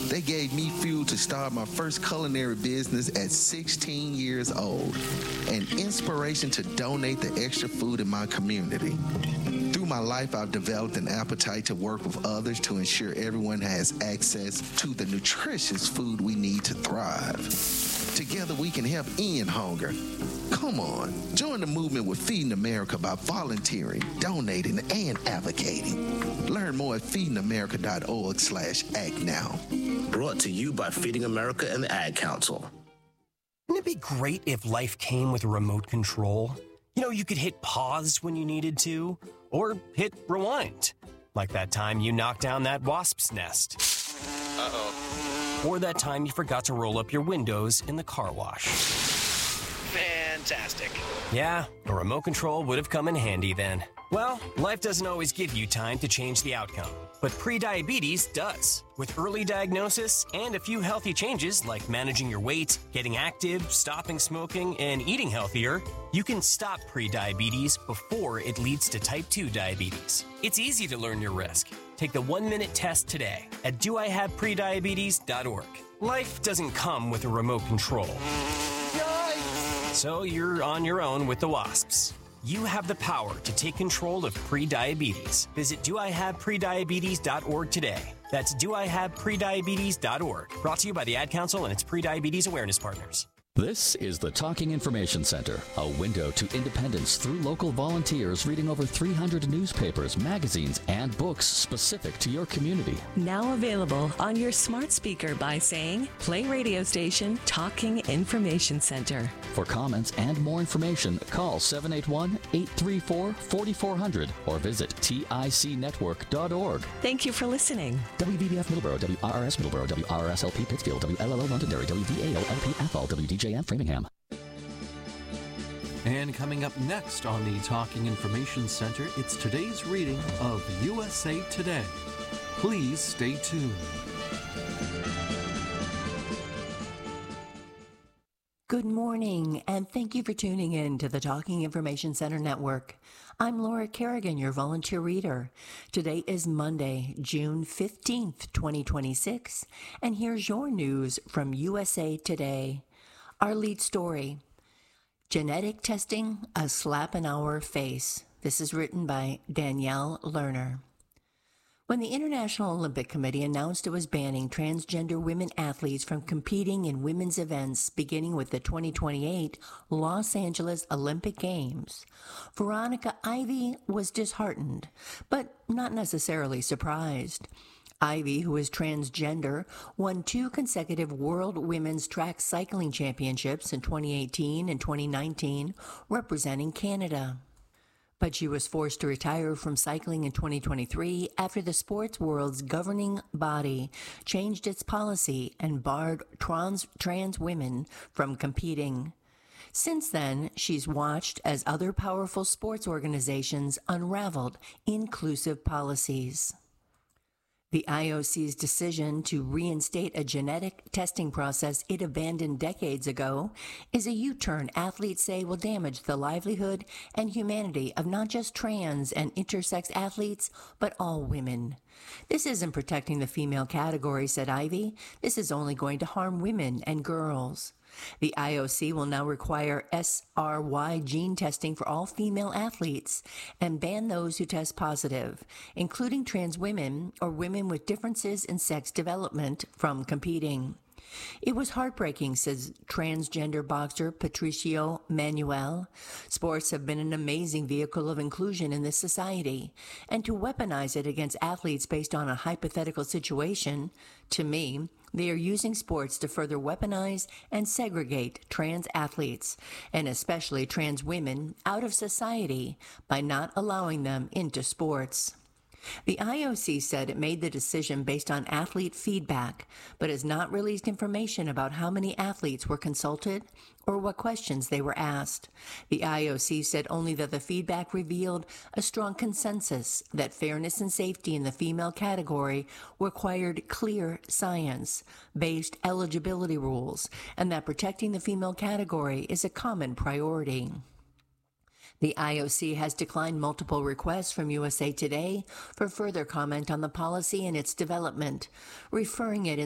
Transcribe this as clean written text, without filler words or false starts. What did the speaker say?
They gave me fuel to start my first culinary business at 16 years old, and inspiration to donate the extra food in my community. Through my life, I've developed an appetite to work with others to ensure everyone has access to the nutritious food we need to thrive. Together, we can help end hunger. Come on, join the movement with Feeding America by volunteering, donating, and advocating. Learn more at feedingamerica.org/act now. Brought to you by Feeding America and the Ad Council. Wouldn't it be great if life came with a remote control? You know, you could hit pause when you needed to, or hit rewind. Like that time you knocked down that wasp's nest. Uh-oh. Or that time you forgot to roll up your windows in the car wash. Fantastic. Yeah, a remote control would have come in handy then. Well, life doesn't always give you time to change the outcome, but prediabetes does. With early diagnosis and a few healthy changes like managing your weight, getting active, stopping smoking, and eating healthier, you can stop prediabetes before it leads to type 2 diabetes. It's easy to learn your risk. Take the 1-minute test today at doihaveprediabetes.org. Life doesn't come with a remote control. So you're on your own with the wasps. You have the power to take control of prediabetes. Visit doihaveprediabetes.org today. That's doihaveprediabetes.org. Brought to you by the Ad Council and its prediabetes awareness partners. This is the Talking Information Center, a window to independence through local volunteers reading over 300 newspapers, magazines, and books specific to your community. Now available on your smart speaker by saying, play radio station Talking Information Center. For comments and more information, call 781-834-4400 or visit ticnetwork.org. Thank you for listening. WVBF Middleborough, WRRS Middleborough, WRSLP Pittsfield, WLLO Londonderry, WVAO-LP Athol, WDJM Framingham. And coming up next on the Talking Information Center, it's today's reading of USA Today. Please stay tuned. Good morning, and thank you for tuning in to the Talking Information Center Network. I'm Laura Kerrigan, your volunteer reader. Today is Monday, June 15th, 2026, and here's your news from USA Today. Our lead story, Genetic Testing, a Slap in Our Face. This is written by Danielle Lerner. When the International Olympic Committee announced it was banning transgender women athletes from competing in women's events beginning with the 2028 Los Angeles Olympic Games, Veronica Ivy was disheartened, but not necessarily surprised. Ivy, who is transgender, won 2 consecutive World Women's Track Cycling Championships in 2018 and 2019, representing Canada. But she was forced to retire from cycling in 2023 after the sports world's governing body changed its policy and barred trans women from competing. Since then, she's watched as other powerful sports organizations unraveled inclusive policies. The IOC's decision to reinstate a genetic testing process it abandoned decades ago is a U-turn athletes say will damage the livelihood and humanity of not just trans and intersex athletes, but all women. This isn't protecting the female category, said Ivy. This is only going to harm women and girls. The IOC will now require SRY gene testing for all female athletes and ban those who test positive, including trans women or women with differences in sex development, from competing. It was heartbreaking, says transgender boxer Patricio Manuel. Sports have been an amazing vehicle of inclusion in this society, and to weaponize it against athletes based on a hypothetical situation, to me, they are using sports to further weaponize and segregate trans athletes, and especially trans women, out of society by not allowing them into sports. The IOC said it made the decision based on athlete feedback, but has not released information about how many athletes were consulted or what questions they were asked. The IOC said only that the feedback revealed a strong consensus that fairness and safety in the female category required clear science-based eligibility rules, and that protecting the female category is a common priority. The IOC has declined multiple requests from USA Today for further comment on the policy and its development, referring it